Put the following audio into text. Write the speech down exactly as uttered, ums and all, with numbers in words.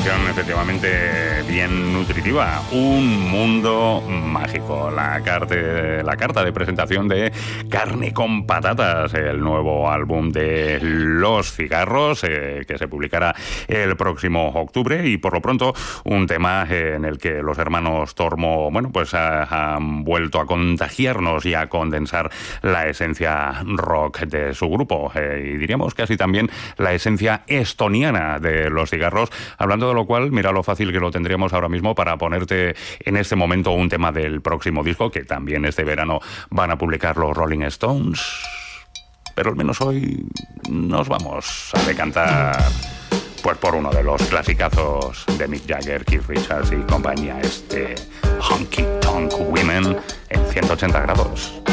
canción efectivamente bien nutritiva. Un mundo mágico. La, carte, la carta de presentación de Carne con Patatas, el nuevo álbum de Los Cigarros, eh, que se publicará el próximo octubre, y por lo pronto un tema en el que los hermanos Tormo, bueno, pues ha, han vuelto a contagiarnos y a condensar la esencia rock de su grupo, eh, y diríamos casi también la esencia estoniana de Los Cigarros, hablando de lo cual, mira lo fácil que lo tendríamos ahora mismo para ponerte en este momento un tema del próximo disco, que también este verano van a publicar los Rolling Stones. Pero al menos hoy nos vamos a decantar pues por uno de los clasicazos de Mick Jagger, Keith Richards y compañía, este Honky Tonk Women en ciento ochenta grados.